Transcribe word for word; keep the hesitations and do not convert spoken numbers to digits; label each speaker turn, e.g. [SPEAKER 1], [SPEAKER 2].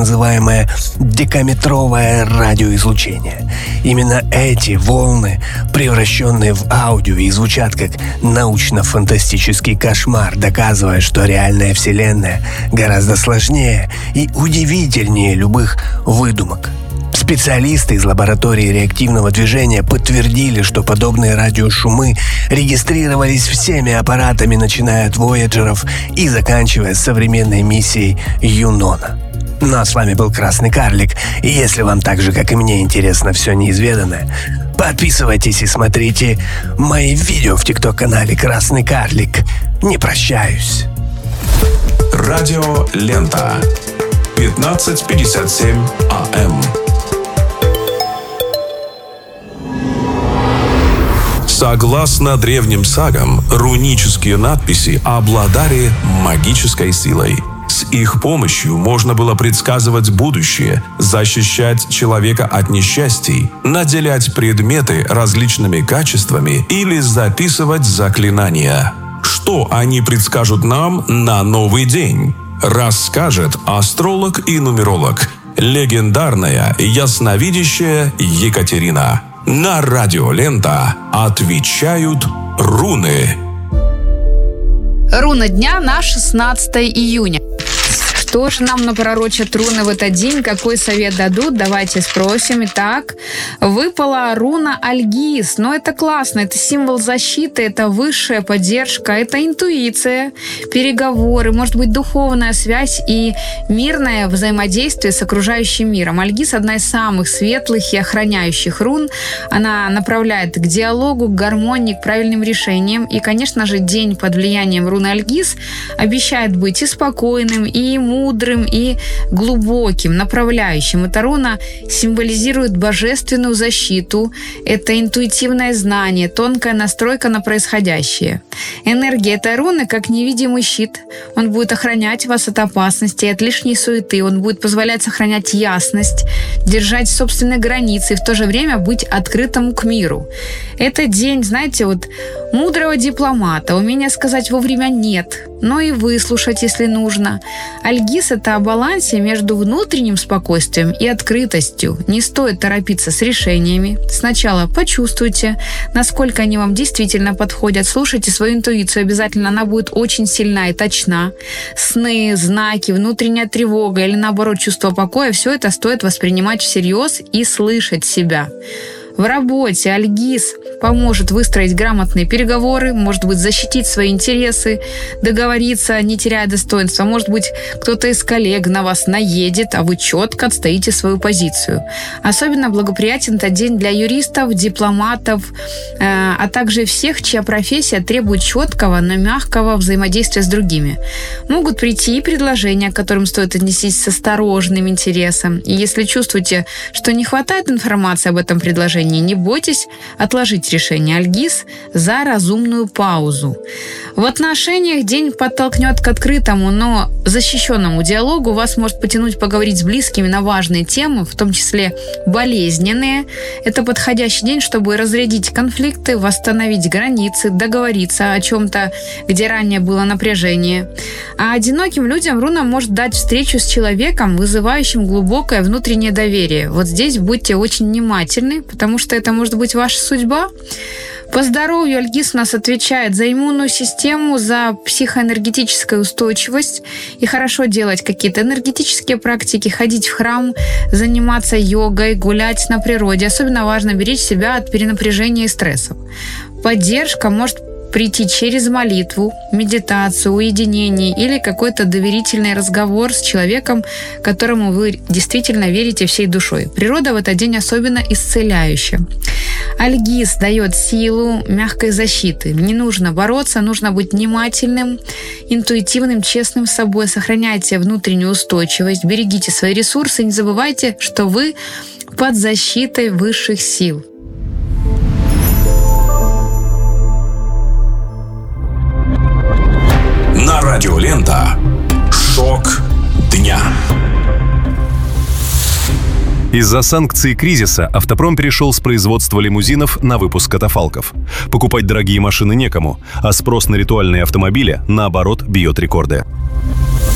[SPEAKER 1] называемое декаметровое радиоизлучение. Именно эти волны, превращенные в аудио, и звучат как научно-фантастический кошмар, доказывая, что реальная Вселенная гораздо сложнее и удивительнее любых выдумок. Специалисты из лаборатории реактивного движения подтвердили, что подобные радиошумы регистрировались всеми аппаратами, начиная от Вояджеров и заканчивая современной миссией Юнона. Ну а с вами был Красный Карлик, и если вам так же, как и мне, интересно все неизведанное, подписывайтесь и смотрите мои видео в ТикТок-канале Красный Карлик. Не прощаюсь.
[SPEAKER 2] Радио Лента. пятнадцать пятьдесят семь АМ. Согласно древним сагам, рунические надписи обладали магической силой. С их помощью можно было предсказывать будущее, защищать человека от несчастий, наделять предметы различными качествами или записывать заклинания. Что они предскажут нам на новый день? Расскажет астролог и нумеролог, легендарная ясновидящая Екатерина. На радио Лента отвечают руны.
[SPEAKER 3] Руна дня на шестнадцатое июня. Что же нам напророчат руны в этот день? Какой совет дадут? Давайте спросим. Итак, выпала руна Альгиз. Но это классно. Это символ защиты, это высшая поддержка, это интуиция, переговоры, может быть, духовная связь и мирное взаимодействие с окружающим миром. Альгиз – одна из самых светлых и охраняющих рун. Она направляет к диалогу, к гармонии, к правильным решениям. И, конечно же, день под влиянием руны Альгиз обещает быть и спокойным, и мудрым, и глубоким, направляющим. Эта руна символизирует божественную защиту, это интуитивное знание, тонкая настройка на происходящее. Энергия этой руны как невидимый щит. Он будет охранять вас от опасности, от лишней суеты, он будет позволять сохранять ясность, держать собственные границы и в то же время быть открытым к миру. Это день, знаете, вот мудрого дипломата, умения сказать вовремя «нет», но и выслушать, если нужно. Альгиз – это о балансе между внутренним спокойствием и открытостью. Не стоит торопиться с решениями. Сначала почувствуйте, насколько они вам действительно подходят. Слушайте свою интуицию, обязательно она будет очень сильна и точна. Сны, знаки, внутренняя тревога или, наоборот, чувство покоя – все это стоит воспринимать всерьез и слышать себя. В работе Альгиз поможет выстроить грамотные переговоры, может быть, защитить свои интересы, договориться, не теряя достоинства. Может быть, кто-то из коллег на вас наедет, а вы четко отстоите свою позицию. Особенно благоприятен этот день для юристов, дипломатов, э, а также всех, чья профессия требует четкого, но мягкого взаимодействия с другими. Могут прийти и предложения, к которым стоит отнестись с осторожным интересом. И если чувствуете, что не хватает информации об этом предложении, не бойтесь отложить решение Альгиз за разумную паузу. В отношениях день подтолкнет к открытому, но защищенному диалогу. Вас может потянуть поговорить с близкими на важные темы, в том числе болезненные. Это подходящий день, чтобы разрядить конфликты, восстановить границы, договориться о чем-то, где ранее было напряжение. А одиноким людям руна может дать встречу с человеком, вызывающим глубокое внутреннее доверие. Вот здесь будьте очень внимательны, потому что это может быть ваша судьба. По здоровью Альгиз у нас отвечает за иммунную систему, за психоэнергетическую устойчивость. И хорошо делать какие-то энергетические практики, ходить в храм, заниматься йогой, гулять на природе. Особенно важно беречь себя от перенапряжения и стрессов. Поддержка может прийти через молитву, медитацию, уединение или какой-то доверительный разговор с человеком, которому вы действительно верите всей душой. Природа в этот день особенно исцеляющая. Альгиз дает силу мягкой защиты. Не нужно бороться, нужно быть внимательным, интуитивным, честным с собой. Сохраняйте внутреннюю устойчивость, берегите свои ресурсы, не забывайте, что вы под защитой высших сил.
[SPEAKER 2] На радио Лента. Шок дня.
[SPEAKER 4] Из-за санкций и кризиса автопром перешел с производства лимузинов на выпуск катафалков. Покупать дорогие машины некому, а спрос на ритуальные автомобили, наоборот, бьет рекорды.